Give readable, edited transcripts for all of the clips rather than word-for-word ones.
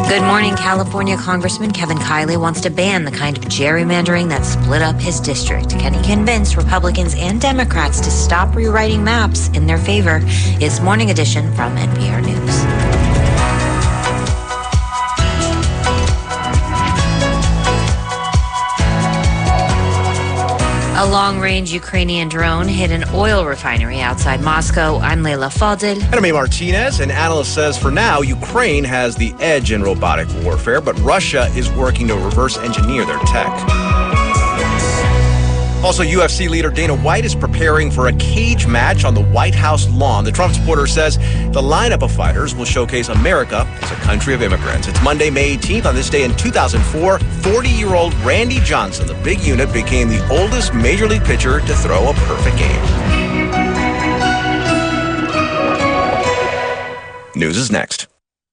Good morning. California Congressman Kevin Kiley wants to ban the kind of gerrymandering that split up his district. Can he convince Republicans and Democrats to stop rewriting maps in their favor? It's Morning Edition from NPR News. A long-range Ukrainian drone hit an oil refinery outside Moscow. I'm Leila Fadel. And I'm A. Martinez. An analyst says for now, Ukraine has the edge in robotic warfare, but Russia is working to reverse engineer their tech. Also, UFC leader Dana White is preparing for a cage match on the White House lawn. The Trump supporter says the lineup of fighters will showcase America as a country of immigrants. It's Monday, May 18th. On this day in 2004, 40-year-old Randy Johnson, the big unit, became the oldest major league pitcher to throw a perfect game. News is next.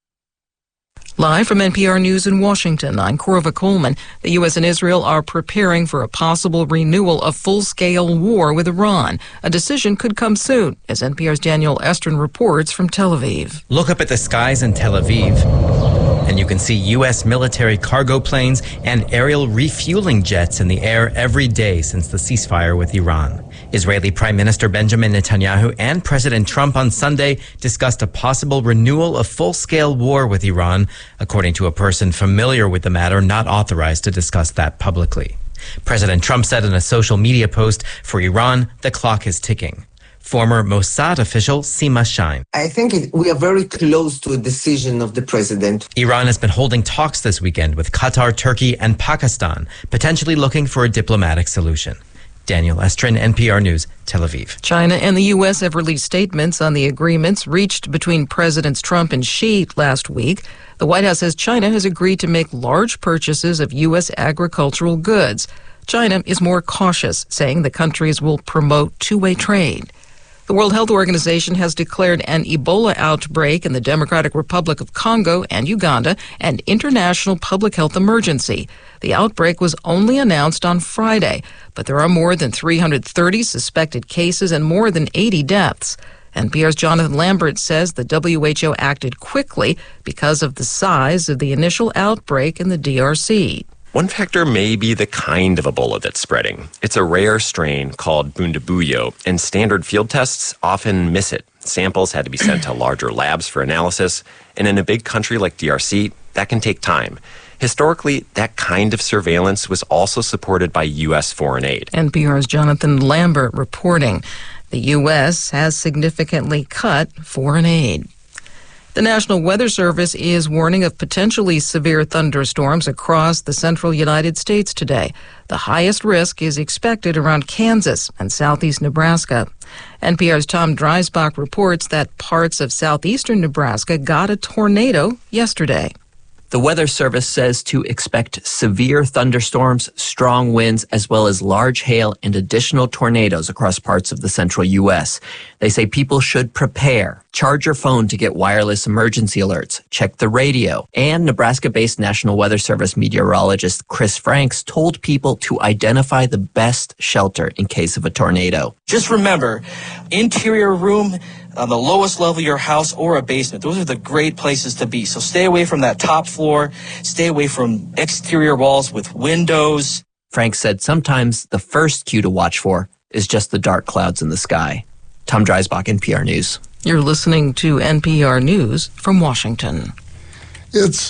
Live from NPR News in Washington, I'm Corva Coleman. The U.S. and Israel are preparing for a possible renewal of full-scale war with Iran. A decision could come soon, as NPR's Daniel Estrin reports from Tel Aviv. Look up at the skies in Tel Aviv, and you can see U.S. military cargo planes and aerial refueling jets in the air every day since the ceasefire with Iran. Israeli Prime Minister Benjamin Netanyahu and President Trump on Sunday discussed a possible renewal of full-scale war with Iran, according to a person familiar with the matter not authorized to discuss that publicly. President Trump said in a social media post, "For Iran, the clock is ticking." Former Mossad official Sima Shine. I think we are very close to a decision of the president. Iran has been holding talks this weekend with Qatar, Turkey, and Pakistan, potentially looking for a diplomatic solution. Daniel Estrin, NPR News, Tel Aviv. China and the U.S. have released statements on the agreements reached between Presidents Trump and Xi last week. The White House says China has agreed to make large purchases of U.S. agricultural goods. China is more cautious, saying the countries will promote two-way trade. The World Health Organization has declared an Ebola outbreak in the Democratic Republic of Congo and Uganda an international public health emergency. The outbreak was only announced on Friday, but there are more than 330 suspected cases and more than 80 deaths. NPR's Jonathan Lambert says the WHO acted quickly because of the size of the initial outbreak in the DRC. One factor may be the kind of Ebola that's spreading. It's a rare strain called Bundibugyo, and standard field tests often miss it. Samples had to be sent to larger labs for analysis, and in a big country like DRC, that can take time. Historically, that kind of surveillance was also supported by U.S. foreign aid. NPR's Jonathan Lambert reporting. The U.S. has significantly cut foreign aid. The National Weather Service is warning of potentially severe thunderstorms across the central United States today. The highest risk is expected around Kansas and southeast Nebraska. NPR's Tom Dreisbach reports that parts of southeastern Nebraska got a tornado yesterday. The Weather Service says to expect severe thunderstorms, strong winds, as well as large hail and additional tornadoes across parts of the central U.S. They say people should prepare. Charge your phone to get wireless emergency alerts. Check the radio. And Nebraska-based National Weather Service meteorologist Chris Franks told people to identify the best shelter in case of a tornado. Just remember, interior room, on the lowest level of your house, or a basement. Those are the great places to be. So stay away from that top floor. Stay away from exterior walls with windows. Frank said sometimes the first cue to watch for is just the dark clouds in the sky. Tom Dreisbach, NPR News. You're listening to NPR News from Washington. It's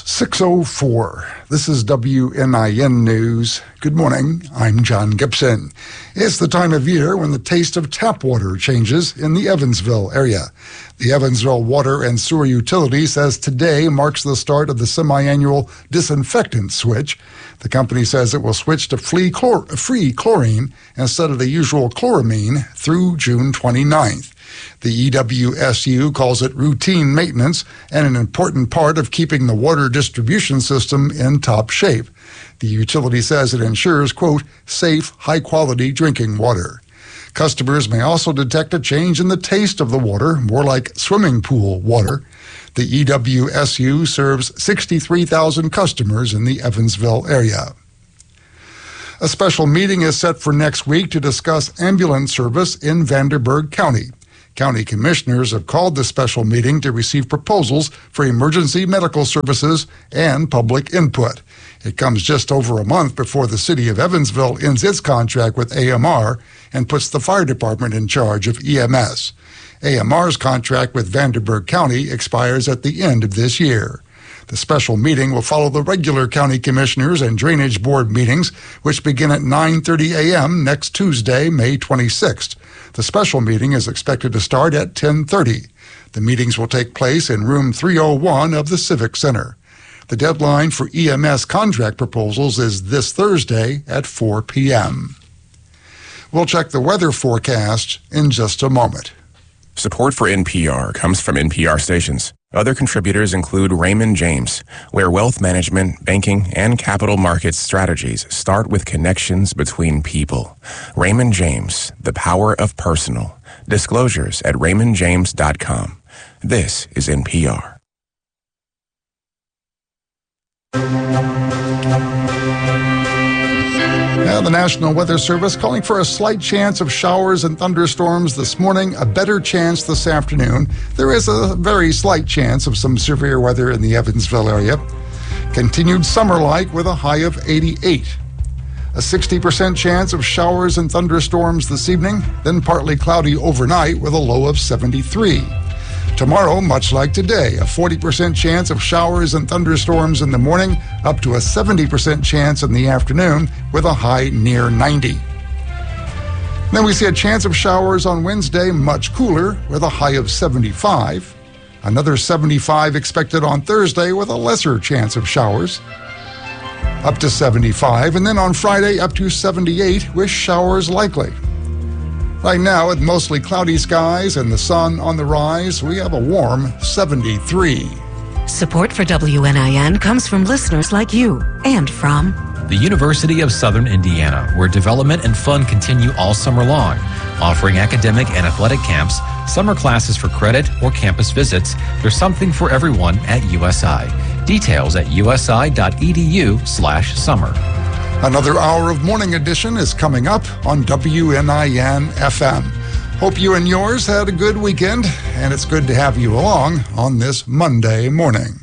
6:04. This is WNIN News. Good morning. I'm John Gibson. It's the time of year when the taste of tap water changes in the Evansville area. The Evansville Water and Sewer Utility says today marks the start of the semi-annual disinfectant switch. The company says it will switch to free chlorine instead of the usual chloramine through June 29th. The EWSU calls it routine maintenance and an important part of keeping the water distribution system in top shape. The utility says it ensures, quote, safe, high-quality drinking water. Customers may also detect a change in the taste of the water, more like swimming pool water. The EWSU serves 63,000 customers in the Evansville area. A special meeting is set for next week to discuss ambulance service in Vanderburgh County. County commissioners have called the special meeting to receive proposals for emergency medical services and public input. It comes just over a month before the city of Evansville ends its contract with AMR and puts the fire department in charge of EMS. AMR's contract with Vanderburgh County expires at the end of this year. The special meeting will follow the regular county commissioners and drainage board meetings, which begin at 9:30 a.m. next Tuesday, May 26th. The special meeting is expected to start at 10:30. The meetings will take place in room 301 of the Civic Center. The deadline for EMS contract proposals is this Thursday at 4 p.m. We'll check the weather forecast in just a moment. Support for NPR comes from NPR stations. Other contributors include Raymond James, where wealth management, banking, and capital markets strategies start with connections between people. Raymond James, the power of personal. Disclosures at raymondjames.com. This is NPR. Now, the National Weather Service calling for a slight chance of showers and thunderstorms this morning, a better chance this afternoon. There is a very slight chance of some severe weather in the Evansville area. Continued summer-like with a high of 88. A 60% chance of showers and thunderstorms this evening, then partly cloudy overnight with a low of 73. Tomorrow, much like today, a 40% chance of showers and thunderstorms in the morning, up to a 70% chance in the afternoon, with a high near 90. Then we see a chance of showers on Wednesday, much cooler, with a high of 75. Another 75 expected on Thursday, with a lesser chance of showers, up to 75. And then on Friday, up to 78, with showers likely. Right now, with mostly cloudy skies and the sun on the rise, we have a warm 73. Support for WNIN comes from listeners like you and from the University of Southern Indiana, where development and fun continue all summer long, offering academic and athletic camps, summer classes for credit, or campus visits. There's something for everyone at USI. Details at usi.edu/summer. Another hour of Morning Edition is coming up on WNIN FM. Hope you and yours had a good weekend, and it's good to have you along on this Monday morning.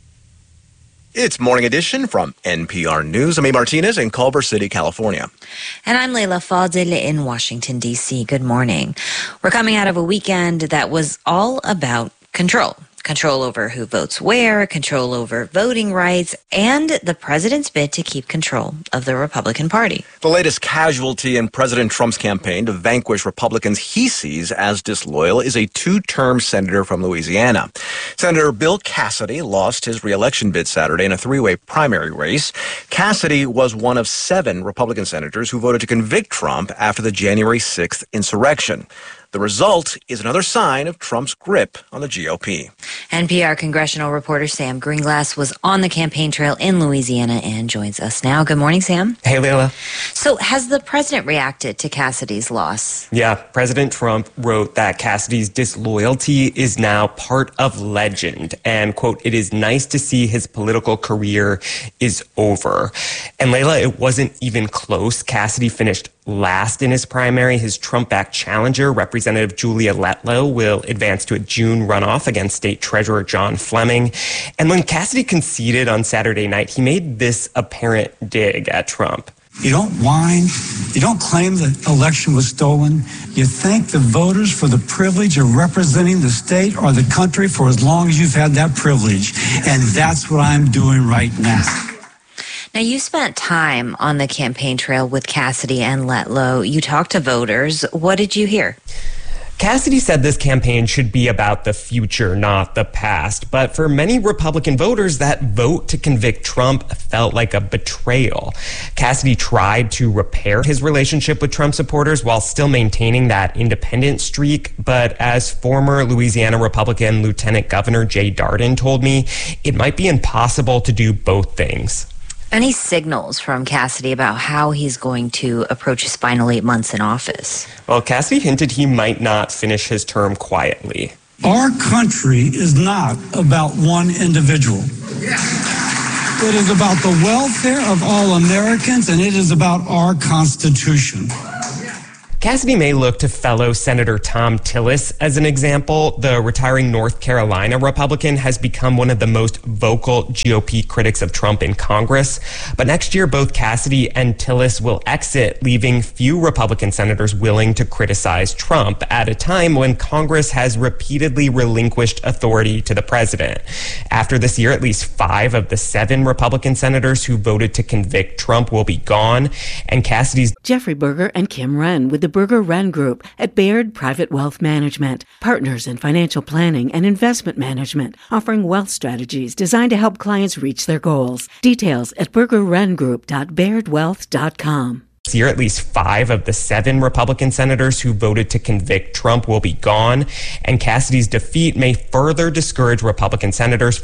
It's Morning Edition from NPR News. I'm A. Martinez in Culver City, California. And I'm Leila Fadel in Washington, D.C. Good morning. We're coming out of a weekend that was all about control. Control over who votes where, control over voting rights, and the president's bid to keep control of the Republican Party. The latest casualty in President Trump's campaign to vanquish Republicans he sees as disloyal is a two-term senator from Louisiana. Senator Bill Cassidy lost his re-election bid Saturday in a three-way primary race. Cassidy was one of 7 Republican senators who voted to convict Trump after the January 6th insurrection. The result is another sign of Trump's grip on the GOP. NPR congressional reporter Sam Greenglass was on the campaign trail in Louisiana and joins us now. Good morning, Sam. Hey, Leila. So has the president reacted to Cassidy's loss? Yeah, President Trump wrote that Cassidy's disloyalty is now part of legend. And, quote, it is nice to see his political career is over. And, Leila, it wasn't even close. Cassidy finished last in his primary. His Trump-backed challenger, Representative Julia Letlow, will advance to a June runoff against State Treasurer John Fleming. And when Cassidy conceded on Saturday night, he made this apparent dig at Trump. You don't whine. You don't claim the election was stolen. You thank the voters for the privilege of representing the state or the country for as long as you've had that privilege. And that's what I'm doing right now. Now, you spent time on the campaign trail with Cassidy and Letlow. You talked to voters. What did you hear? Cassidy said this campaign should be about the future, not the past. But for many Republican voters, that vote to convict Trump felt like a betrayal. Cassidy tried to repair his relationship with Trump supporters while still maintaining that independent streak. But as former Louisiana Republican Lieutenant Governor Jay Darden told me, it might be impossible to do both things. Any signals from Cassidy about how he's going to approach his final 8 months in office? Well, Cassidy hinted he might not finish his term quietly. Our country is not about one individual. It is about the welfare of all Americans, and it is about our Constitution. Cassidy may look to fellow Senator Thom Tillis as an example. The retiring North Carolina Republican has become one of the most vocal GOP critics of Trump in Congress. But next year, both Cassidy and Tillis will exit, leaving few Republican senators willing to criticize Trump at a time when Congress has repeatedly relinquished authority to the president. After this year, at least 5 of the 7 Republican senators who voted to convict Trump will be gone, and Cassidy's Jeffrey Berger and Kim Wren with the Berger Wren Group at Baird Private Wealth Management, partners in financial planning and investment management, offering wealth strategies designed to help clients reach their goals. Details at bergerwrengroup.bairdwealth.com. This year, at least 5 of the 7 Republican senators who voted to convict Trump will be gone, and Cassidy's defeat may further discourage Republican senators